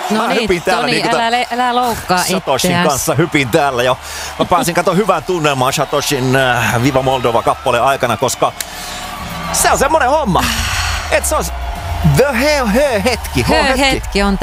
No Mä hypin täällä Toni, niinku älä loukkaa Satoshin itseäsi. kanssa hypin täällä jo. Mä pääsin kato hyvään tunnelmaan Satoshin Viva Moldova-kappaleen aikana, koska se on semmonen homma, että se on hetki. Hetki on